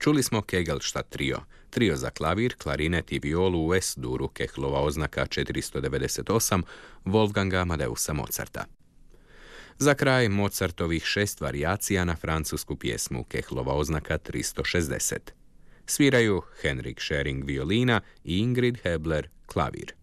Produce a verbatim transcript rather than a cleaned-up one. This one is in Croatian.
Čuli smo Kegelstadt trio, trio za klavir, klarinet i violu u S-duru, Kehlova oznaka četiristo devedeset osam, Wolfganga Amadeusa Mozarta. Za kraj Mozartovih šest varijacija na francusku pjesmu, Kehlova oznaka tristo šezdeset. Sviraju Henrik Schering violina i Ingrid Hebler klavir.